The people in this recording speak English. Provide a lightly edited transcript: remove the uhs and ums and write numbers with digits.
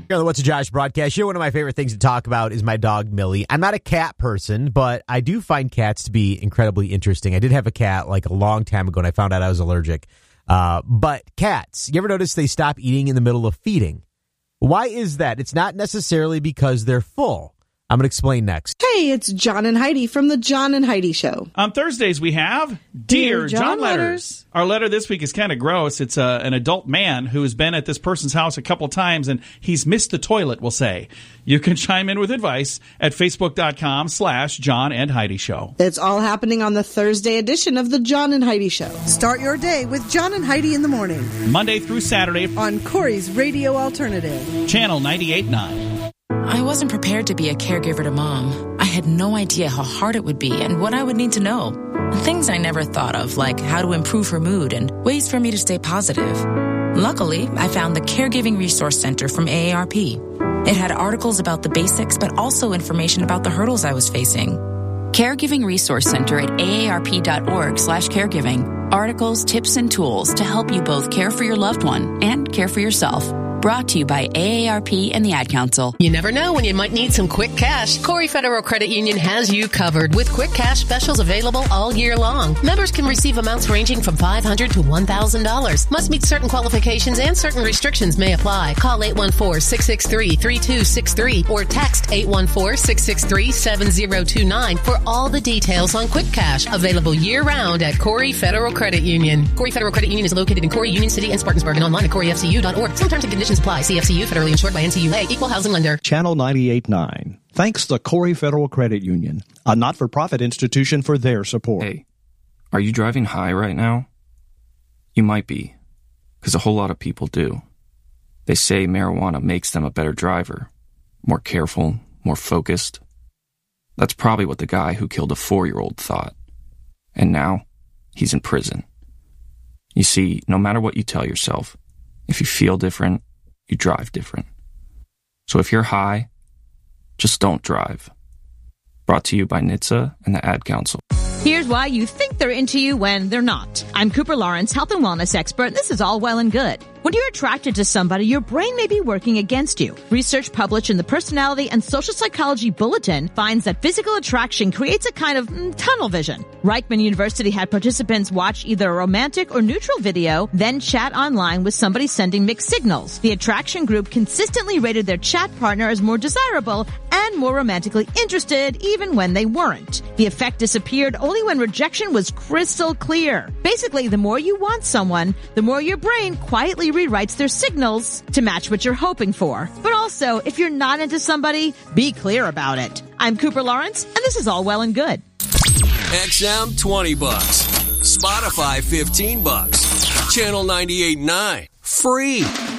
Here on the What's a Josh broadcast show, one of my favorite things to talk about is my dog, Millie. I'm not a cat person, but I do find cats to be incredibly interesting. I did have a cat like a long time ago, and I found out I was allergic. But cats, you ever notice they stop eating in the middle of feeding? Why is that? It's not necessarily because they're full. I'm going to explain next. Hey, it's John and Heidi from the John and Heidi Show. On Thursdays, we have Dear John Letters. Our letter this week is kind of gross. It's an adult man who has been at this person's house a couple times, and he's missed the toilet, we'll say. You can chime in with advice at Facebook.com/John and Heidi Show. It's all happening on the Thursday edition of the John and Heidi Show. Start your day with John and Heidi in the morning. Monday through Saturday on Corey's Radio Alternative. Channel 98.9. I wasn't prepared to be a caregiver to Mom. I had no idea how hard it would be and what I would need to know. Things I never thought of, like how to improve her mood and ways for me to stay positive. Luckily, I found the Caregiving Resource Center from AARP. It had articles about the basics, but also information about the hurdles I was facing. Caregiving Resource Center at aarp.org/caregiving. Articles, tips, and tools to help you both care for your loved one and care for yourself. Brought to you by AARP and the Ad Council. You never know when you might need some quick cash. Corey Federal Credit Union has you covered with quick cash specials available all year long. Members can receive amounts ranging from $500 to $1,000. Must meet certain qualifications and certain restrictions may apply. Call 814-663-3263 or text 814-663-7029 for all the details on quick cash. Available year-round at Corey Federal Credit Union. Corey Federal Credit Union is located in Corey, Union City, and Spartansburg, and online at CoreyFCU.org. Some terms and conditions apply. CFCU, federally insured by NCUA, equal housing lender. Channel 98.9. Thanks to Corey Federal Credit Union, a not-for-profit institution, for their support. Hey, are you driving high right now? You might be, because a whole lot of people do. They say marijuana makes them a better driver, more careful, more focused. That's probably what the guy who killed a 4-year-old thought. And now, he's in prison. You see, no matter what you tell yourself, if you feel different, you drive different. So if you're high, just don't drive. Brought to you by NHTSA and the Ad Council. Here's why you think they're into you when they're not. I'm Cooper Lawrence, health and wellness expert, and this is all well and good. When you're attracted to somebody, your brain may be working against you. Research published in the Personality and Social Psychology Bulletin finds that physical attraction creates a kind of tunnel vision. Reichman University had participants watch either a romantic or neutral video, then chat online with somebody sending mixed signals. The attraction group consistently rated their chat partner as more desirable and more romantically interested, even when they weren't. The effect disappeared only when rejection was crystal clear. Basically, the more you want someone, the more your brain quietly rewrites their signals to match what you're hoping for. But also, if you're not into somebody, be clear about it. I'm Cooper Lawrence, and this is all well and good. XM $20, Spotify $15, Channel 98.9 free.